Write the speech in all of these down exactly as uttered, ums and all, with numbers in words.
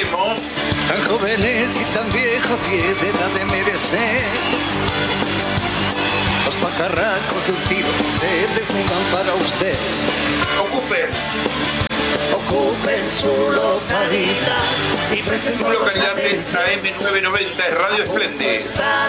hacemos. Tan jóvenes y tan viejos y de edad de merecer. Los pajarracos de un tiro se desnudan para usted. Ocupen. Ocupen su localidad y presten Tu localidad es A M novecientos noventa, es Radio Esplende.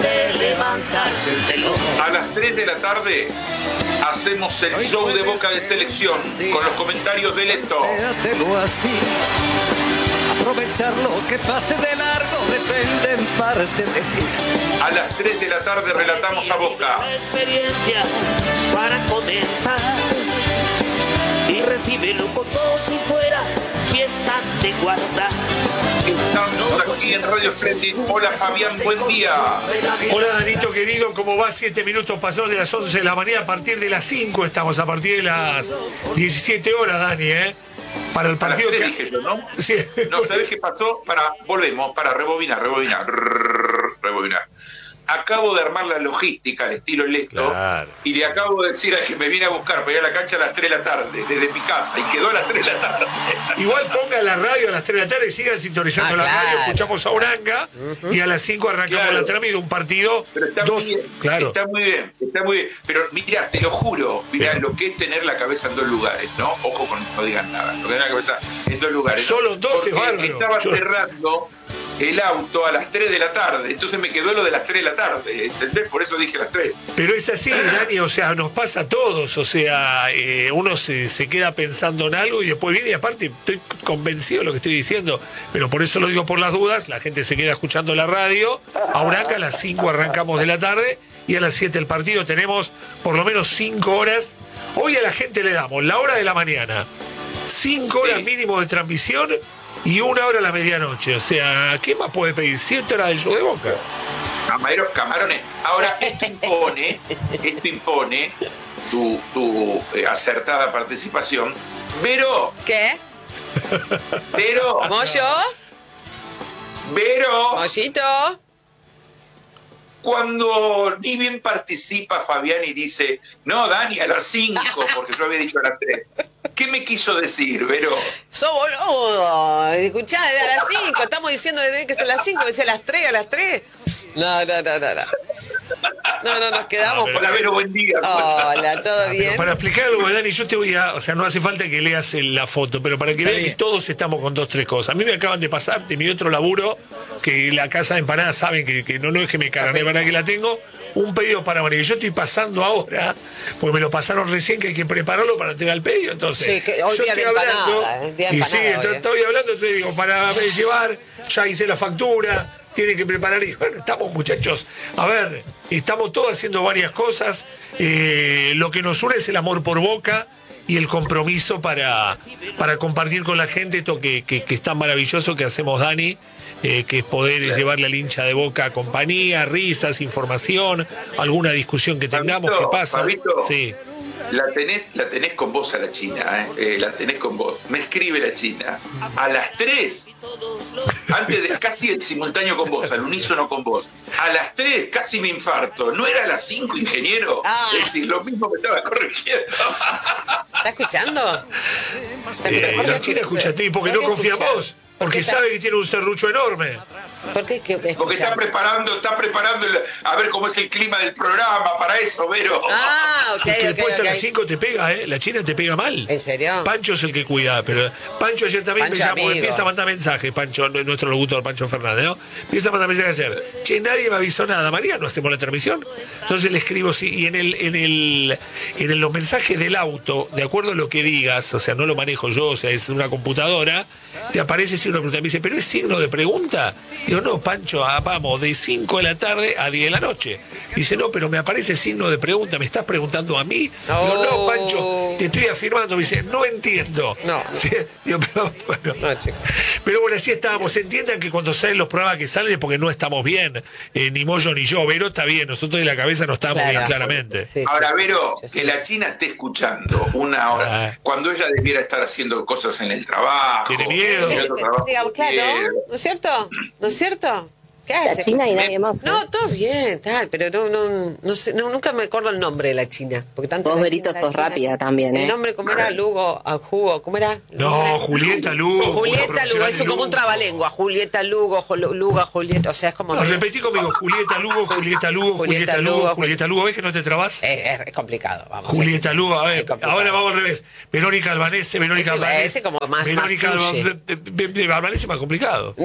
A las tres de la tarde hacemos el show de Boca de Selección con los comentarios de Leto. Quédatelo así. Aprovechar lo que pase de largo depende en parte de ti. A las tres de la tarde relatamos a Boca. Experiencia para comentar y recíbelo como si fuera fiesta de guardar. Estamos aquí en Radio Esplende. Hola Fabián, buen día. Hola Danito querido, ¿cómo va? Siete minutos pasados de las once de la mañana, a partir de las cinco estamos, a partir de las diecisiete horas, Dani, ¿eh? Para el partido que... que... dije yo, ¿no? Sí. No, ¿sabés qué pasó? Para, volvemos, para rebobinar, rebobinar, rebobinar. Acabo de armar la logística al estilo Leto, claro, y le acabo de decir a que me viene a buscar para ir a la cancha a las tres de la tarde, desde mi casa, y quedó a las tres de la tarde. Igual pongan la radio a las tres de la tarde y sigan sintonizando ah, la claro. radio, escuchamos a Uranga, uh-huh. y a las cinco arrancamos claro. la trama de un partido. Pero está, dos, muy bien, claro. está muy bien, está muy bien. Pero mira, te lo juro, mira lo que es tener la cabeza en dos lugares, ¿no? Ojo con no digan nada, lo que es la cabeza en dos lugares. Solo ¿no? dos es bárbaro. Estaba Yo... cerrando el auto a las tres de la tarde, entonces me quedó lo de las tres de la tarde, ¿entendés? Por eso dije las tres. Pero es así, Dani, o sea, nos pasa a todos, o sea, eh, uno se, se queda pensando en algo y después viene, y aparte estoy convencido de lo que estoy diciendo, pero por eso lo digo por las dudas, la gente se queda escuchando la radio, a Uranga a las cinco arrancamos de la tarde y a las siete el partido, tenemos por lo menos cinco horas, hoy a la gente le damos la hora de la mañana, cinco horas sí. mínimo de transmisión, y una hora a la medianoche. O sea, ¿qué más puede pedir? Siete horas del show de Boca. Camareros, camarones. Ahora, esto impone, esto impone tu, tu eh, acertada participación. Vero. ¿Qué? Vero. ¿Moyo? Vero. ¿Mollito? Cuando ni bien participa Fabián y dice, no, Dani, a las cinco, porque yo había dicho a las tres. ¿Qué me quiso decir, Vero? ¡Sos boludo! Escuchá, a las cinco, estamos diciendo desde que es a las cinco, dice a las tres, a las tres. No, no, no, no, no. No, no, nos quedamos. Hola, Vero, buen día. Hola, ¿todo bien? Pero para explicar algo, Dani, yo te voy a... O sea, no hace falta que leas la foto, pero para que vean que todos estamos con dos, tres cosas. A mí me acaban de pasar de mi otro laburo, que la casa de empanadas saben que, que no, no es que me cagan, es verdad que la tengo, un pedido para María. Yo estoy pasando ahora, porque me lo pasaron recién, que hay que prepararlo para tener el pedido, entonces... Sí, que hoy yo día estoy de empanada, hablando, eh, día de y empanada sí, hoy, entonces eh. estoy hablando, te digo, para llevar, ya hice la factura, tienen que preparar, y bueno, estamos muchachos, a ver, estamos todos haciendo varias cosas, eh, lo que nos une es el amor por Boca y el compromiso para, para compartir con la gente esto que, que, que es tan maravilloso que hacemos, Dani, eh, que es poder claro. llevarle al hincha de Boca compañía, risas, información, alguna discusión que tengamos, Fabito, ¿qué pasa? Fabito, sí. La tenés, la tenés con vos a la China, ¿eh? Eh, la tenés con vos. Me escribe la China. A las tres, antes de casi el simultáneo con vos, al unísono con vos. A las tres, casi me infarto. ¿No era a las cinco, ingeniero? Ah. Es decir, lo mismo me estaba corrigiendo. ¿Está escuchando? ¿Está Eh, escuchando? la China escucha a ti porque no confía en vos. Porque sabe que tiene un serrucho enorme. ¿Por qué? ¿Qué Porque está preparando, está preparando el, a ver cómo es el clima del programa para eso, Vero. Ah, ok, Porque ok, después okay. a las cinco te pega, ¿eh? La China te pega mal. ¿En serio? Pancho es el que cuida, pero Pancho ayer también Pancho me llamó, amigo. empieza a mandar mensajes, Pancho, nuestro locutor, Pancho Fernández, ¿no? Empieza a mandar mensajes ayer. Che, nadie me avisó nada, María, no hacemos la transmisión. Entonces le escribo, sí, y en el, en el, en el, los mensajes del auto, de acuerdo a lo que digas, o sea, no lo manejo yo, o sea, es una computadora, te aparece signo de pregunta. Me dice, ¿pero es signo de pregunta? Digo, no, Pancho, ah, vamos, de cinco de la tarde a diez de la noche. Dice, no, pero me aparece signo de pregunta, ¿me estás preguntando a mí? No. Digo, no, Pancho, te estoy afirmando. Me dice, no entiendo. No. Sí, digo, pero, bueno. No, chico. Pero bueno, así estábamos. Entiendan que cuando salen los programas que salen es porque no estamos bien. Eh, ni Moyo ni yo. Vero está bien, nosotros de la cabeza no estamos Claro. bien, claramente. Sí, Ahora, sí, Vero, sí, sí. que la China esté escuchando una hora, Ah. cuando ella debiera estar haciendo cosas en el trabajo. Tiene miedo. en otro trabajo Digamos, que quiere. claro, ¿no es cierto? ¿No es cierto? ¿Qué La hace? China y nadie más. ¿eh? No, todo bien, tal, pero no, no, no sé, no, nunca me acuerdo el nombre de la China. Porque tanto Vos, la Berito, China, la sos China. rápida también, ¿eh? El nombre, ¿cómo era? Lugo, a Jugo, ¿cómo era? El No, nombre. Julieta Lugo. Julieta Lugo, eso como un trabalengua. Julieta Lugo, Jolo- Lugo, Julieta, o sea, es como... No, repetí conmigo, Julieta Lugo, Julieta Lugo, Julieta Lugo, Julieta Lugo, ¿ves que no te trabas? Es, es complicado, vamos. Julieta es- Lugo, a ver, es complicado. ahora vamos al revés. Verónica Albanese, Verónica Ese- Albanese. ese como más- Verónica más fluye. Albanese, Albanese es más complicado.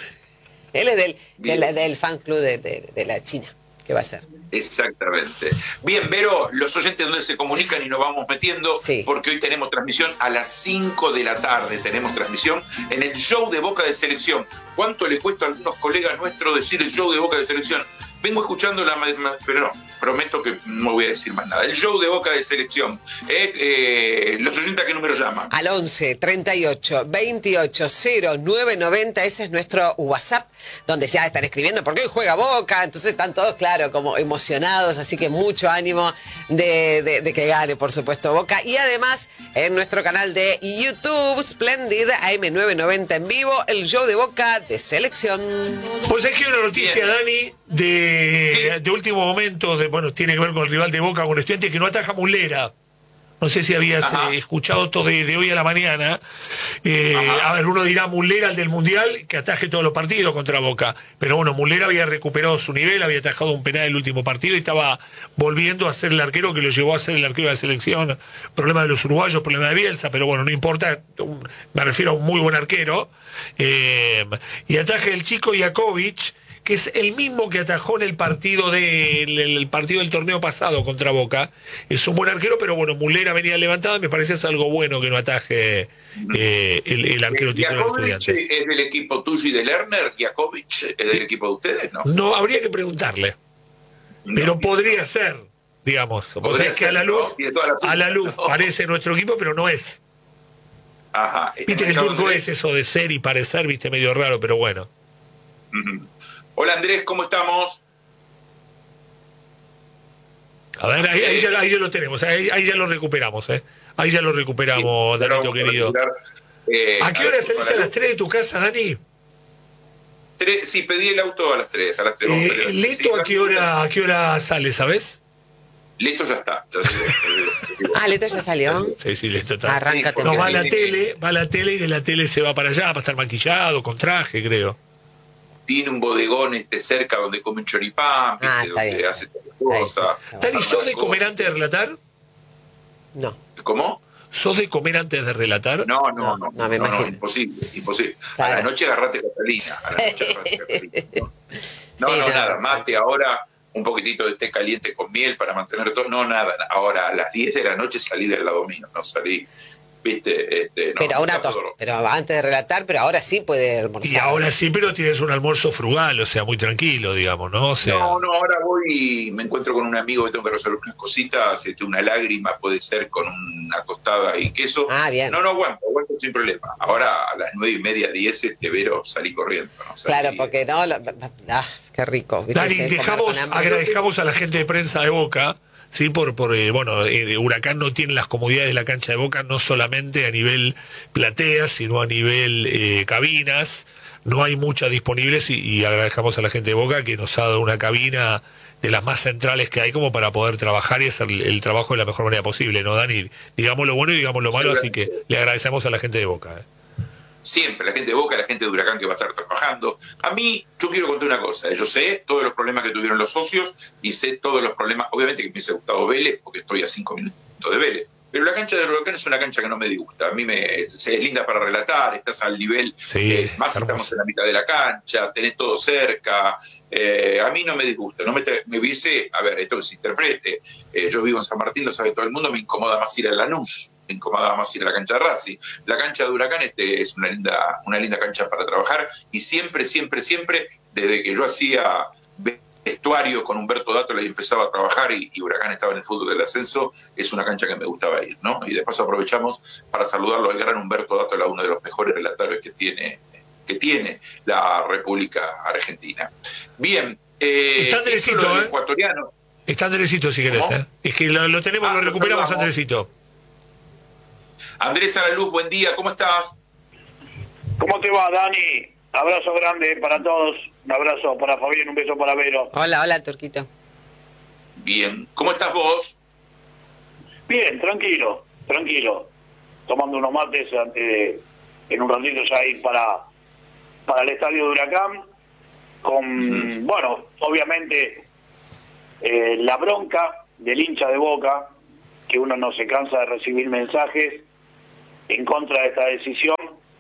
Él es del, Bien. del, del fan club de, de, de la China. ¿Qué va a ser? Exactamente. Bien, Vero, los oyentes donde se comunican y nos vamos metiendo, Sí. porque hoy tenemos transmisión a las cinco de la tarde, tenemos transmisión en el show de Boca de Selección. ¿Cuánto le cuesta a algunos colegas nuestros decir el show de Boca de Selección? Vengo escuchando la... pero no, prometo que no voy a decir más nada. El show de Boca de Selección. Eh, eh, los oyentes, ¿a qué número llaman? Al once, treinta y ocho, veintiocho, cero nueve noventa, ese es nuestro WhatsApp, donde ya están escribiendo porque hoy juega Boca, entonces están todos, claro, como emocionados, así que mucho ánimo de, de, de que gane, por supuesto, Boca. Y además, en nuestro canal de YouTube, Splendid, A M novecientos noventa en vivo, el show de Boca de Selección. Pues es que hay una noticia, Bien. Dani, de, de último momento, de, bueno, tiene que ver con el rival de Boca, con Estudiantes, que no ataja Muslera. No sé si habías Ajá. eh, escuchado esto de, de hoy a la mañana. Eh, Ajá. a ver, uno dirá Muslera, el del Mundial, que ataje todos los partidos contra Boca. Pero bueno, Muslera había recuperado su nivel, había atajado un penal el último partido y estaba volviendo a ser el arquero que lo llevó a ser el arquero de la selección. Problema de los uruguayos, problema de Bielsa, pero bueno, no importa. un- Me refiero a un muy buen arquero. Eh, y ataje el chico Jakovic, que es el mismo que atajó en el partido de, el, el partido del torneo pasado contra Boca. Es un buen arquero, pero bueno, Muslera venía levantada, me parece es algo bueno que no ataje eh, el, el arquero titular de Jakovic Estudiantes. es del equipo tuyo y de Lerner, Jakovic es del equipo de ustedes, ¿no? No, habría que preguntarle, pero podría ser, digamos. O Podría sea, es que ser, a la luz, ¿no? Tiene toda la pinta, a la luz ¿no? parece nuestro equipo, pero no es. Ajá. Viste que el turco es eso de ser y parecer, viste, medio raro, pero bueno. Ujú. Hola Andrés, ¿cómo estamos? A ver, ahí, ahí ya, ahí ya lo tenemos, ahí, ahí ya lo recuperamos, ¿eh? Ahí ya lo recuperamos, Sí, Danito vamos a querido. recuperar, eh, ¿A qué hora ver, salís para a las luz. tres de tu casa, Dani? Tres, sí, pedí el auto a las tres. A las tres vamos a salir a Eh, las tres. ¿Leto Sí, a qué hora, a qué hora sale, sabes? Leto ya está. Ya se- Ah, Leto ya salió. Sí, sí, Leto está. Arráncate. No, porque va a la tiene- tele, va a la tele y de la tele se va para allá, va a estar maquillado, con traje, creo. Tiene un bodegón este cerca donde come un choripán, ¿viste? Ah, está donde bien. hace tal Está bien, cosa. está bien. Dani, ¿sos de comer antes de relatar? No. ¿Cómo? ¿Sos de comer antes de relatar? No, no, No, no, no, me no, imagino. imposible, imposible. Claro. A la noche agarrate Catalina, a la noche agarrate Catalina. No, Sí, no, no, nada, no. mate ahora, un poquitito de té caliente con miel para mantener todo, no, nada. Ahora a las diez de la noche salí del lado mío, no salí, viste, este, no, Pero una está tos, todo- pero antes de relatar, pero ahora sí puede almorzar. Y ahora sí, pero tienes un almuerzo frugal, o sea, muy tranquilo, digamos, ¿no? O sea, No, no, ahora voy y me encuentro con un amigo que tengo que resolver unas cositas, este, una lágrima puede ser con una tostada y queso. Ah, bien. No, no aguanto, aguanto sin problema. Ahora a las nueve y media, diez, este Vero salí corriendo. ¿no? Salí- Claro, porque no, la- ah, qué rico. ¿viste? Dani, Ese comer dejamos, con hambre. agradezcamos a la gente de prensa de Boca, sí, por, por eh, bueno, eh, Huracán no tiene las comodidades de la cancha de Boca, no solamente a nivel plateas, sino a nivel eh, cabinas. No hay muchas disponibles y, y agradezcamos a la gente de Boca que nos ha dado una cabina de las más centrales que hay como para poder trabajar y hacer el, el trabajo de la mejor manera posible, ¿no, Dani? Digamos lo bueno y digamos lo malo, así que le agradecemos a la gente de Boca. ¿eh? Siempre, la gente de Boca, la gente de Huracán que va a estar trabajando. A mí, yo quiero contar una cosa. Yo sé todos los problemas que tuvieron los socios y sé todos los problemas. Obviamente que me hubiese gustado Vélez, porque estoy a cinco minutos de Vélez. Pero la cancha del Huracán es una cancha que no me disgusta. A mí me es linda para relatar, estás al nivel. Sí, Es más, hermoso. estamos en la mitad de la cancha, tenés todo cerca. Eh, a mí no me disgusta. No me, tra- me hubiese, a ver, esto que se interprete. Eh, yo vivo en San Martín, lo sabe todo el mundo, me incomoda más ir a Lanús, me incomoda más ir a la cancha de Racing. La cancha de Huracán este, es una linda, una linda cancha para trabajar y siempre, siempre, siempre, desde que yo hacía vestuario con Humberto Dátola y empezaba a trabajar y, y Huracán estaba en el fútbol del ascenso, es una cancha que me gustaba ir, ¿no? Y de paso aprovechamos para saludarlo al gran Humberto Dátola, uno de los mejores relatores que tiene, que tiene la República Argentina. Bien, eh, Está Andresito, esto lo del ¿eh? ecuatoriano. Está Andresito si querés, ¿Cómo? ¿eh? Es que lo, lo tenemos, Ah, lo lo recuperamos, saludamos. Andresito. Andrés a la luz, buen día, ¿cómo estás? ¿Cómo te va, Dani? Abrazo grande para todos. Un abrazo para Fabián, un beso para Vero. Hola, hola, Turquito. Bien. ¿Cómo estás vos? Bien, tranquilo, tranquilo. Tomando unos mates antes de, en un ratito ya ir para, para el estadio de Huracán. Con, uh-huh. bueno, obviamente eh, la bronca del hincha de Boca, que uno no se cansa de recibir mensajes en contra de esta decisión,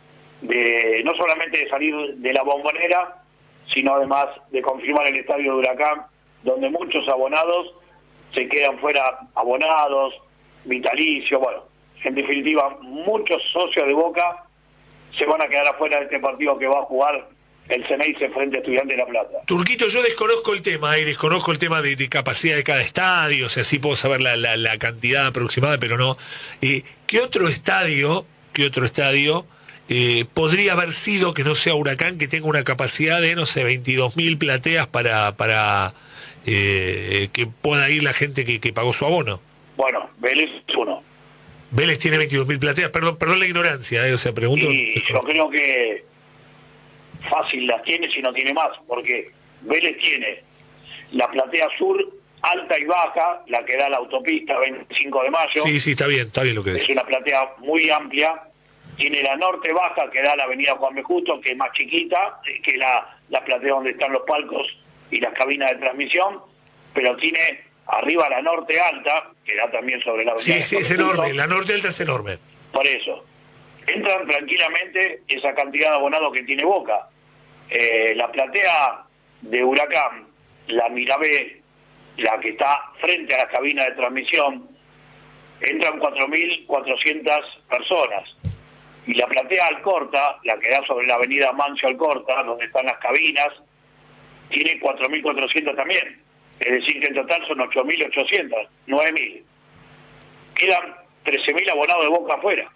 de no solamente de salir de la Bombonera, sino además de confirmar el estadio de Huracán, donde muchos abonados se quedan fuera, abonados, vitalicios, bueno, en definitiva, muchos socios de Boca se van a quedar afuera de este partido que va a jugar el Ceneice frente a Estudiantes de La Plata. Turquito, yo desconozco el tema, eh, desconozco el tema de, de capacidad de cada estadio, o sea, sí puedo saber la, la, la cantidad aproximada, pero no. Eh, ¿Qué otro estadio, qué otro estadio eh, podría haber sido que no sea Huracán, que tenga una capacidad de, no sé, veintidós mil plateas para, para eh, que pueda ir la gente que, que pagó su abono? Bueno, Vélez es uno. Vélez tiene veintidós mil plateas, perdón, perdón la ignorancia, eh, o sea, pregunto. Y yo creo que fácil las tiene si no tiene más, porque Vélez tiene la platea sur alta y baja, la que da la autopista veinticinco de mayo. Sí, sí, está bien, está bien lo que es. Es una platea muy amplia. Tiene la norte baja, que da la avenida Juan B. Justo, que es más chiquita, que la, la platea donde están los palcos y las cabinas de transmisión, pero tiene arriba la norte alta, que da también sobre la avenida. Sí, sí, es enorme, la norte alta es enorme. Por eso, entran tranquilamente esa cantidad de abonados que tiene Boca. Eh, la platea de Huracán, la Mirabé, la que está frente a la cabina de transmisión, entran cuatro mil cuatrocientas personas. Y la platea Alcorta, la que da sobre la avenida Mancio Alcorta, donde están las cabinas, tiene cuatro mil cuatrocientas también. Es decir, que en total son ocho mil ochocientos, nueve mil. Quedan trece mil abonados de Boca afuera.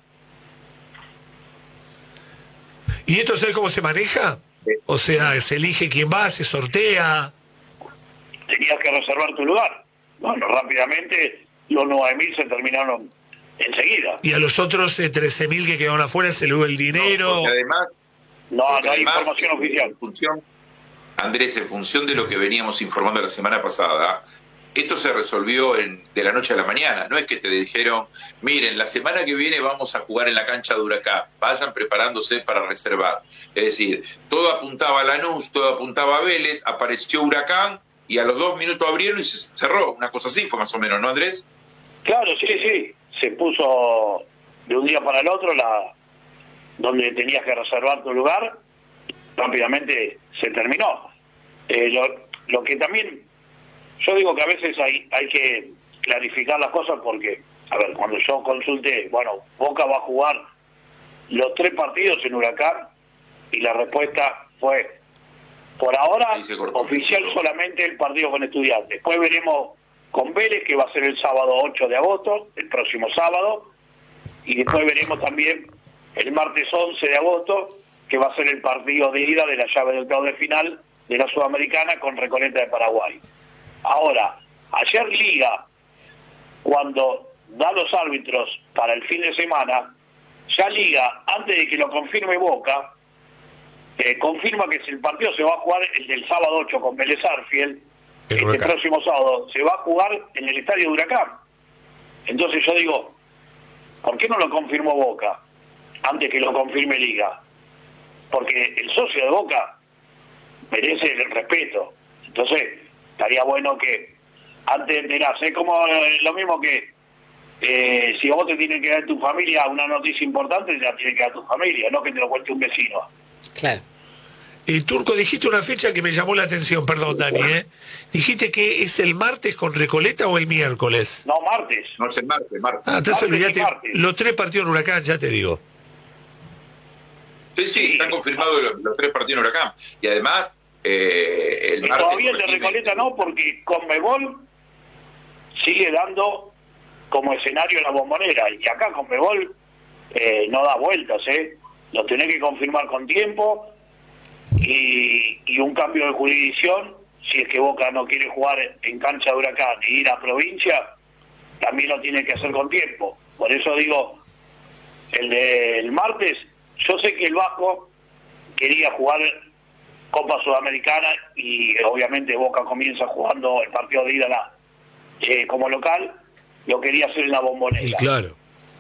¿Y esto sabes cómo se maneja? O sea, ¿se elige quién va, se sortea? Tenías que reservar tu lugar. Bueno, rápidamente los nueve mil se terminaron enseguida. ¿Y a los otros eh, trece mil que quedaron afuera se le dio el dinero? No, además, no, no hay además, información en oficial. Función, Andrés, en función de lo que veníamos informando la semana pasada, esto se resolvió en, de la noche a la mañana. No es que te dijeron, miren, la semana que viene vamos a jugar en la cancha de Huracán, vayan preparándose para reservar. Es decir, todo apuntaba a Lanús, todo apuntaba a Vélez, apareció Huracán y a los dos minutos abrieron y se cerró. Una cosa así fue más o menos, ¿no, Andrés? Claro, sí, sí. Se puso de un día para el otro la donde tenías que reservar tu lugar, rápidamente se terminó. Eh, lo, lo que también, yo digo que a veces hay, hay que clarificar las cosas porque, a ver, cuando yo consulté, bueno, Boca va a jugar los tres partidos en Huracán y la respuesta fue, por ahora, oficial solamente el partido con Estudiantes. Después veremos con Vélez, que va a ser el sábado ocho de agosto, el próximo sábado, y después veremos también el martes once de agosto, que va a ser el partido de ida de la llave de octavo de final de la Sudamericana con Recoleta de Paraguay. Ahora, ayer Liga, cuando da los árbitros para el fin de semana, ya Liga, antes de que lo confirme Boca, eh, confirma que si el partido se va a jugar el del sábado ocho con Vélez Arfield, este Huracán. Próximo sábado se va a jugar en el estadio de Huracán. Entonces yo digo, ¿por qué no lo confirmó Boca antes que lo confirme Liga? Porque el socio de Boca merece el respeto. Entonces estaría bueno que antes de enterarse, es como lo mismo que eh, si a vos te tienen que dar tu familia una noticia importante, te la tiene que dar tu familia, no que te lo cuente un vecino. Claro. El Turco, dijiste una fecha que me llamó la atención, perdón, Dani, ¿eh? Dijiste que es el martes con Recoleta o el miércoles. No, martes. No es el martes, martes. Ah, entonces Martes y olvídate, martes. los tres partidos en Huracán, ya te digo. Sí, sí, están confirmados los, los tres partidos en Huracán. Y además, eh, el Y martes... todavía el de Recoleta no, porque Conmebol sigue dando como escenario la Bombonera. Y acá Conmebol eh, no da vueltas, ¿eh? Lo tenés que confirmar con tiempo. Y, y un cambio de jurisdicción, si es que Boca no quiere jugar en cancha de Huracán y ir a provincia, también lo tiene que hacer con tiempo. Por eso digo, el del martes, yo sé que el Vasco quería jugar Copa Sudamericana y obviamente Boca comienza jugando el partido de ida la, eh, como local, lo quería hacer en la Bombonera. Y claro.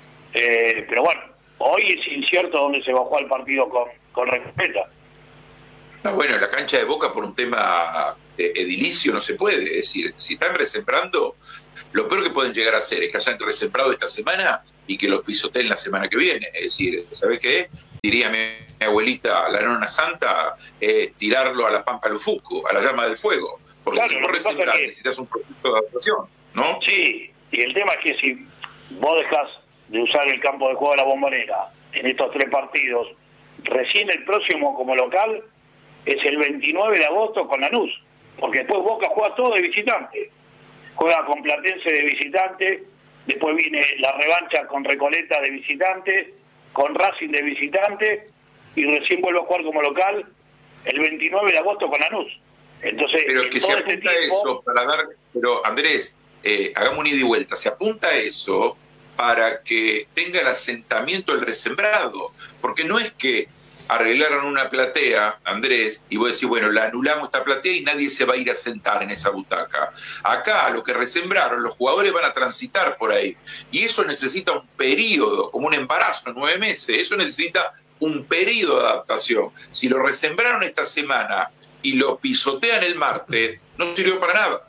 Eh, pero bueno, hoy es incierto dónde se va a jugar el partido con, con Recoleta. Ah, bueno, en la cancha de Boca por un tema eh, edilicio no se puede. Es decir, si están resembrando, lo peor que pueden llegar a hacer es que hayan resembrado esta semana y que los pisoteen la semana que viene. Es decir, ¿sabés qué? Diría mi, mi abuelita, la nona santa, eh, tirarlo a la Pampa Lufuco, a la llama del fuego. Porque Claro, si lo vos que pasa resembrar es que- necesitas un proceso de adaptación, ¿no? Sí, y el tema es que si vos dejás de usar el campo de juego de la Bombonera en estos tres partidos, recién el próximo como local es el veintinueve de agosto con Lanús, porque después Boca juega todo de visitante, juega con Platense de visitante, después viene la revancha con Recoleta de visitante, con Racing de visitante, y recién vuelve a jugar como local el veintinueve de agosto con Lanús. Entonces, Pero en que se todo apunta este a tiempo, eso para dar... Pero Andrés, eh, hagamos un ida y vuelta. Se apunta a eso para que tenga el asentamiento el resembrado. Porque no es que arreglaron una platea, Andrés, y vos decís, bueno, la anulamos esta platea y nadie se va a ir a sentar en esa butaca. Acá, lo que resembraron, los jugadores van a transitar por ahí. Y eso necesita un periodo, como un embarazo, nueve meses. Eso necesita un periodo de adaptación. Si lo resembraron esta semana y lo pisotean el martes, no sirvió para nada.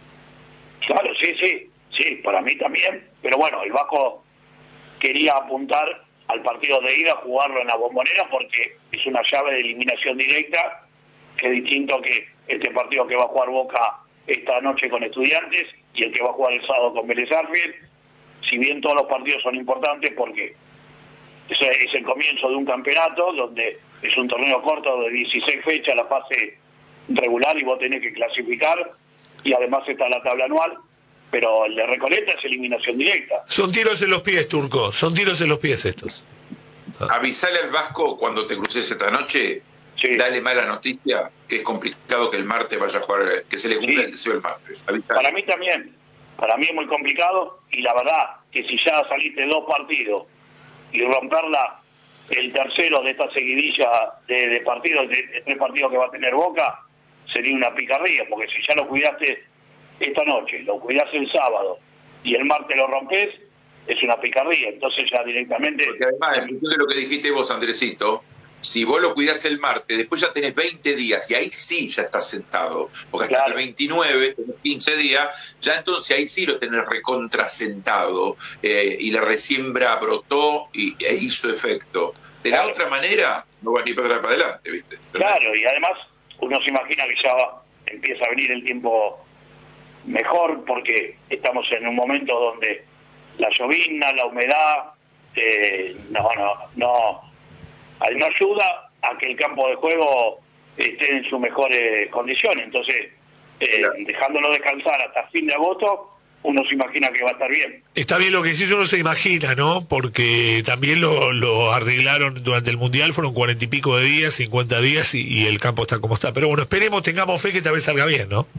claro, sí, sí, sí, para mí también, pero bueno, el Vasco quería apuntar al partido de ida, jugarlo en la Bombonera porque es una llave de eliminación directa, que es distinto que este partido que va a jugar Boca esta noche con Estudiantes y el que va a jugar el sábado con Vélez Sarsfield, si bien todos los partidos son importantes porque ese es el comienzo de un campeonato donde es un torneo corto de dieciséis fechas, la fase regular, y vos tenés que clasificar, y además está la tabla anual, pero el de Recoleta es eliminación directa. Son tiros en los pies, Turco. Son tiros en los pies estos. Avisale al Vasco cuando te cruces esta noche, Sí. dale mala noticia, que es complicado que el martes vaya a jugar, que se le cumpla Sí. el deseo el martes. Avisale. Para mí también, para mí es muy complicado, y la verdad que si ya saliste dos partidos y romperla el tercero de esta seguidilla de, de partidos, de, de tres partidos que va a tener Boca, sería una picardía, porque si ya lo cuidaste esta noche, lo cuidás el sábado y el martes lo rompés, es una picardía. Entonces ya directamente... Porque además, en función de lo que dijiste vos, Andresito, si vos lo cuidás el martes, después ya tenés veinte días y ahí sí ya estás sentado. Porque hasta Claro. el veintinueve, tenés quince días, ya entonces ahí sí lo tenés recontrasentado eh, y la resiembra brotó y, e hizo efecto. De la Claro. otra manera, no va ni para atrás para adelante, ¿viste? Claro, y además uno se imagina que ya va- empieza a venir el tiempo mejor porque estamos en un momento donde la llovizna, la humedad, eh, no, no, no, no ayuda a que el campo de juego esté en sus mejores condiciones. Entonces, eh, Claro. dejándolo descansar hasta fin de agosto, uno se imagina que va a estar bien. Está bien lo que sí, uno se imagina, ¿no? Porque también lo, lo arreglaron durante el Mundial, fueron cuarenta y pico de días, cincuenta días, y, y el campo está como está. Pero bueno, esperemos, tengamos fe que tal vez salga bien, ¿no?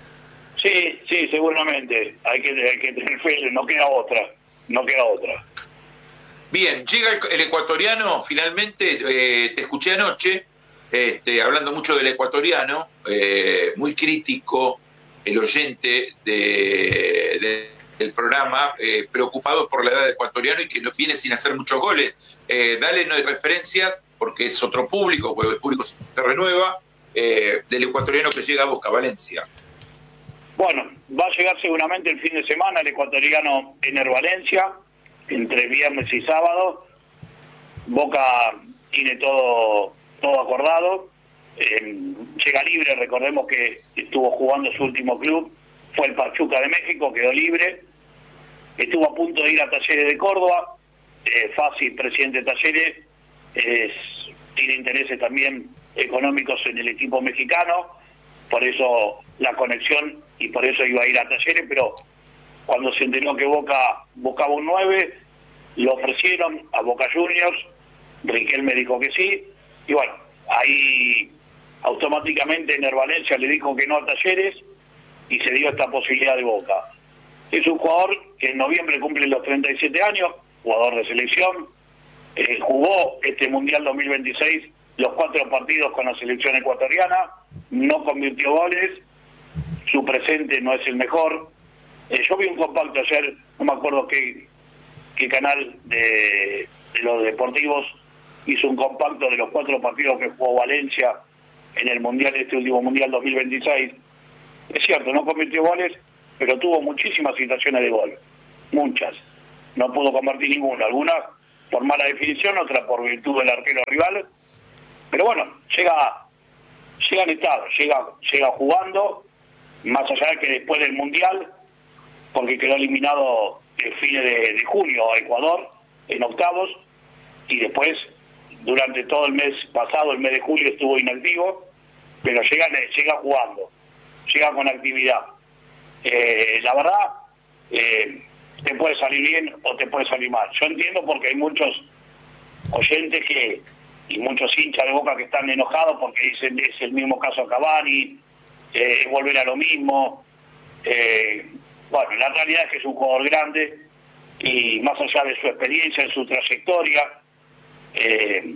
Sí, sí, seguramente. Hay que, hay que tener fe, no queda otra, no queda otra. Bien, llega el, el ecuatoriano, finalmente, eh, te escuché anoche, este, hablando mucho del ecuatoriano, eh, muy crítico, el oyente de, de- del programa, eh, preocupado por la edad del ecuatoriano y que no viene sin hacer muchos goles. Eh, dale no hay referencias, porque es otro público, porque el público se renueva, eh, del ecuatoriano que llega a Boca, Valencia. Bueno, va a llegar seguramente el fin de semana el ecuatoriano Ener Valencia, entre viernes y sábado. Boca tiene todo, todo acordado. Eh, llega libre, recordemos que estuvo jugando su último club, fue el Pachuca de México, quedó libre. Estuvo a punto de ir a Talleres de Córdoba. Eh, Fácil, presidente de Talleres, es, tiene intereses también económicos en el equipo mexicano, por eso la conexión y por eso iba a ir a Talleres, pero cuando se enteró que Boca buscaba un nueve, lo ofrecieron a Boca Juniors, Riquelme dijo que sí, y bueno, ahí automáticamente Ener Valencia le dijo que no a Talleres y se dio esta posibilidad de Boca. Es un jugador que en noviembre cumple los treinta y siete años, jugador de selección, eh, jugó este Mundial dos mil veintiséis los cuatro partidos con la selección ecuatoriana, no convirtió goles, su presente no es el mejor. Eh, yo vi un compacto ayer, no me acuerdo qué, qué canal de, de los deportivos hizo un compacto de los cuatro partidos que jugó Valencia en el Mundial, este último Mundial dos mil veintiséis. Es cierto, no convirtió goles, pero tuvo muchísimas situaciones de gol, muchas. No pudo convertir ninguna, algunas por mala definición, otras por virtud del arquero rival. Pero bueno, llega, llega en estado, llega, llega jugando, más allá de que después del Mundial, porque quedó eliminado el fin de, de junio a Ecuador en octavos, y después durante todo el mes pasado, el mes de julio, estuvo inactivo, pero llega, llega jugando, llega con actividad. Eh, la verdad, eh, te puede salir bien o te puede salir mal. Yo entiendo porque hay muchos oyentes que y muchos hinchas de Boca que están enojados porque dicen es el mismo caso Cavani, eh, volver a lo mismo. Eh, bueno, la realidad es que es un jugador grande y más allá de su experiencia, de su trayectoria, eh,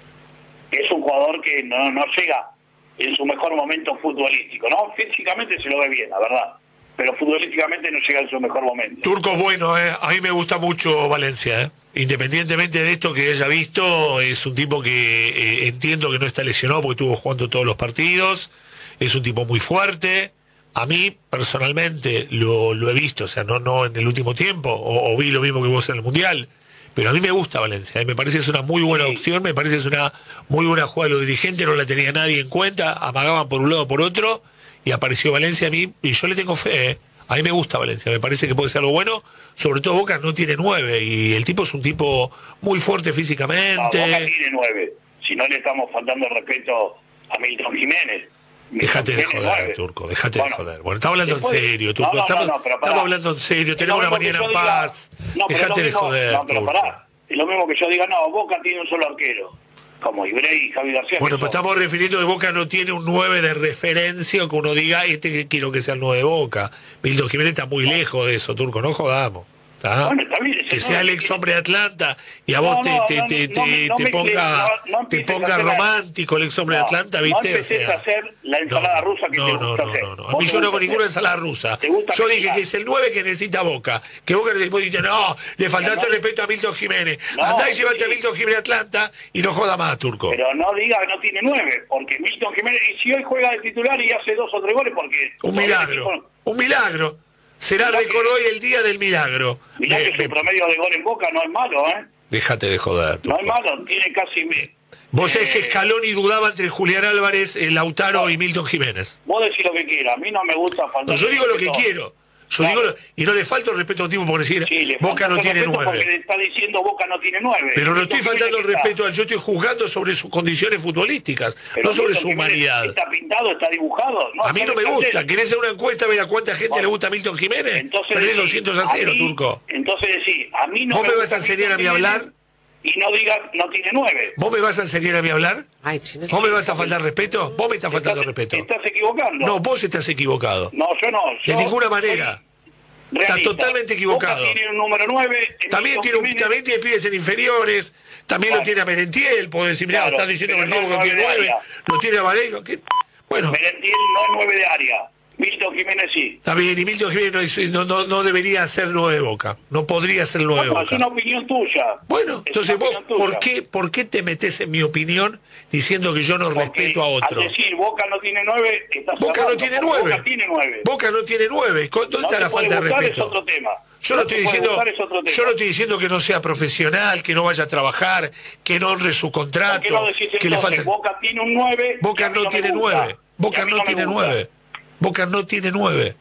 es un jugador que no, no llega en su mejor momento futbolístico, ¿no? Físicamente se lo ve bien, la verdad, pero futbolísticamente no llega en su mejor momento. Turco es bueno, ¿eh? A mí me gusta mucho Valencia, ¿eh? Independientemente de esto que haya visto, es un tipo que eh, entiendo que no está lesionado porque estuvo jugando todos los partidos, es un tipo muy fuerte. A mí, personalmente, lo, lo he visto, o sea, no, no en el último tiempo, o, o vi lo mismo que vos en el Mundial, pero a mí me gusta Valencia, ¿eh? Me parece que es una muy buena Sí. opción, me parece que es una muy buena jugada de los dirigentes, no la tenía nadie en cuenta, amagaban por un lado o por otro, y apareció Valencia a mí, y yo le tengo fe, ¿eh? A mí me gusta Valencia, me parece que puede ser algo bueno, sobre todo Boca no tiene nueve, y el tipo es un tipo muy fuerte físicamente. No, Boca tiene nueve, si no le estamos faltando el respeto a Milton Jiménez. Déjate de Milton joder, Jiménez, Turco, déjate bueno, de joder. Bueno, estamos hablando en después- serio, Turco, no, no, estamos, no, no, pero pará. estamos hablando en serio, Es tenemos lo una mismo que mañana yo en diga- paz, no, pero déjate lo de mismo- joder, No, pero Turco. pará, es lo mismo que yo diga, no, Boca tiene un solo arquero, como Ibrey y Javi García. Bueno, que pues son- estamos refiriendo que Boca no tiene un nueve de referencia o que uno diga, este que quiero que sea el nueve de Boca. Milton Jiménez está muy lejos de eso, Turco, no jodamos. ¿Tá? Bueno, está bien, ese Que nueve sea el que ex tiene- hombre de Atlanta y a No, vos no, te, no, te, no, te, no, te, no te mezcles, ponga, no, no te empieces ponga a hacer la- romántico el ex hombre de No, Atlanta, no ¿viste? empeces a hacer la ensalada rusa que no, te no, gusta no, hacer. no, no. A Vos mí te yo no gusta hago ninguna hacer- ensalada rusa. te gusta Yo dije mezclar. que es el nueve que necesita Boca. Que Boca después dice, no, le faltaste No. respeto a Milton Jiménez. No, Andá y llevate a sí. Milton Jiménez a Atlanta y no joda más, Turco. Pero no diga que no tiene nueve, porque Milton Jiménez, y si hoy juega de titular y hace dos o tres goles, porque... Un milagro, un milagro. Será Mirá récord que- hoy el día del milagro. Mirá Me- que su me- promedio de gol en Boca no es malo, ¿eh? Déjate de joder, No Turco. es malo, tiene casi... Vos eh, sabés que Scaloni dudaba entre Julián Álvarez, eh, Lautaro No. y Milton Jiménez. Vos decís lo que quieras, a mí no me gusta faltar... No, yo digo lo que respeto. quiero. Yo Claro. digo lo- y no le falta el respeto a un tipo por decir, Sí, le Boca falta no el tiene respeto porque nueve. le está diciendo Boca no tiene nueve. Pero no Milton estoy faltando el Jiménez está- respeto a él, yo estoy juzgando sobre sus condiciones futbolísticas, pero no sobre Milton su Jiménez humanidad. ¿Está pintado, está dibujado? A mí está no me en el gusta. cartel. ¿Querés hacer una encuesta a ver a cuánta gente Bueno, le gusta a Milton Jiménez? Entonces Perdés decís, doscientos a cero, mí- Turco. Entonces decís, a mí no ¿Vos me vas gusta a enseñar a mí a Milton hablar? Jiménez Y no digas, no tiene nueve. ¿Vos me vas a enseñar a mí a hablar? Ay, chino, ¿Vos me vas a faltar respeto? Vos me estás faltando Estás- respeto. Estás equivocando. No, vos estás equivocado. No, yo no. De yo ninguna soy manera. realista. Está totalmente equivocado. Boca tiene un número nueve. También Milton tiene, un, Jiménez- también tiene pibes en inferiores, también lo Bueno. tiene a Merentiel, podés decir, mirá, Claro, estás diciendo que el pero tipo no no tiene nueve de nueve, área. lo tiene a Vareiro. ¿qué? Bueno, Merentiel no es nueve de área. Milton Jiménez sí. está bien, y Milton Jiménez no, es- no, no, no debería ser nueve de Boca, no podría ser nueve de No, es Boca. una opinión tuya. Bueno, Es entonces una vos, opinión tuya. ¿por qué, ¿por qué te metes en mi opinión diciendo que yo no Porque respeto a otro? Al decir Boca no tiene nueve, estás Boca no cerrando, tiene porque nueve. Boca tiene nueve. Boca no tiene nueve. ¿Dónde No está te la puede falta de gustar, respeto? es otro tema. Yo no No te estoy puede diciendo, gustar, es otro tema. yo no estoy diciendo que no sea profesional, que no vaya a trabajar, que no honre su ¿Por contrato, qué no decís que le entonces, falta. Boca tiene un nueve? Boca y a mí no me tiene gusta, nueve. y Boca a mí no me tiene gusta. nueve. Boca no tiene nueve.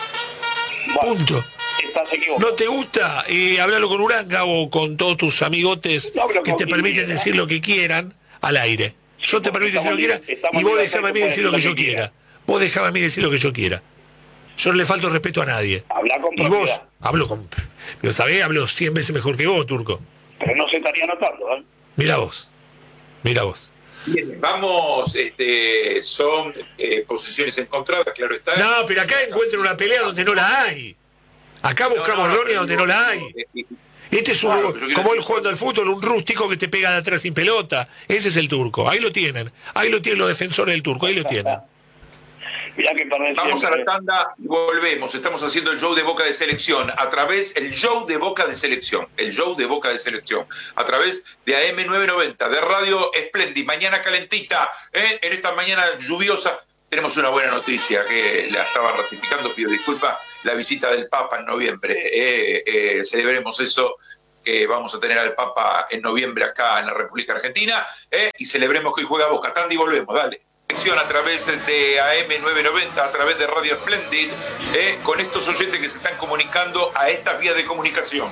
Bueno, Punto. Estás equivocado. ¿No te gusta? Eh, hablalo con Uranga o con todos tus amigotes No hablo que con te quien permiten quiera. decir lo que quieran al aire. Yo te porque permito decir lo que estamos quiera libres- estamos y vos libres dejame a mí de decir lo que decir yo lo que quiera. Vos dejame a mí decir lo que yo quiera. Yo no le falto respeto a nadie. Habla con Y vos, propiedad. hablo con... Pero sabés, hablo cien veces mejor que vos, Turco. Pero no se estaría notando, ¿eh? Mira vos. Mira vos. Bien, vamos, este, son eh, posiciones encontradas, claro está. No, pero acá encuentran una pelea donde no la hay. Acá buscamos No, no, no, Ronnie donde no la hay. eh, Este es un, Claro, yo quiero como él decir- jugando al fútbol, un rústico que te pega de atrás sin pelota. Ese es el turco. Ahí lo tienen. Ahí lo tienen los defensores del turco. Ahí lo tienen. Mirá que perdés Vamos a siempre. la tanda y volvemos. Estamos haciendo el show de Boca de Selección a través, el show de Boca de Selección, el show de Boca de Selección, a través de A M novecientos noventa, de Radio Splendid. Mañana calentita, ¿eh? En esta mañana lluviosa. Tenemos una buena noticia que la estaba ratificando, pido disculpas, la visita del Papa en noviembre. Eh, eh, celebremos eso, que vamos a tener al Papa en noviembre acá en la República Argentina, eh, y celebremos que hoy juega Boca. Tanda y volvemos, dale. A través de A M novecientos noventa, a través de Radio Splendid, eh, con estos oyentes que se están comunicando a estas vías de comunicación.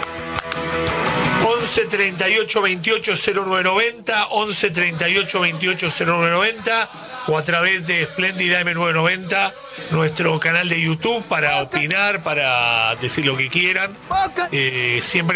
once treinta y ocho veintiocho cero nueve noventa, once treinta y ocho veintiocho cero nueve noventa o a través de Splendid A M novecientos noventa, nuestro canal de YouTube para opinar, para decir lo que quieran. Eh, siempre